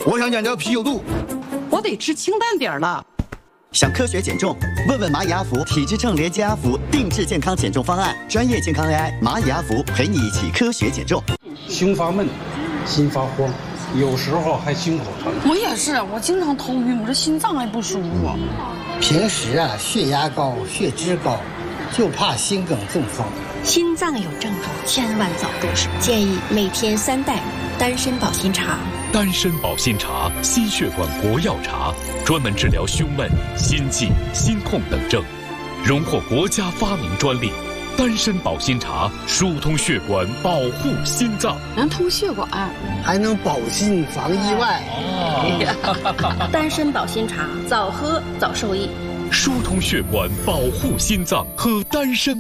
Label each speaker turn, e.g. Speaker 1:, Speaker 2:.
Speaker 1: 我想减掉啤酒肚，
Speaker 2: 我得吃清淡点了。
Speaker 3: 想科学减重？问问蚂蚁阿福体质秤连接阿福定制健康减重方案，专业健康 AI 蚂蚁阿福陪你一起科学减重。
Speaker 4: 胸发闷，心发慌，有时候还心口疼。
Speaker 2: 我也是，我经常头晕，我这心脏还不舒服。
Speaker 5: 平时血压高、血脂高，就怕心梗中风。
Speaker 6: 心脏有症状，千万早重视。建议每天3袋丹参保心茶。
Speaker 7: 丹参保心茶，心血管国药茶，专门治疗胸闷、心悸、心痛等症，荣获国家发明专利。丹参保心茶疏通血管，保护心脏，
Speaker 2: 能通血管，
Speaker 5: 还能保心防意外。
Speaker 6: 丹参保心茶，早喝早受益。
Speaker 7: 疏通血管，保护心脏，喝丹参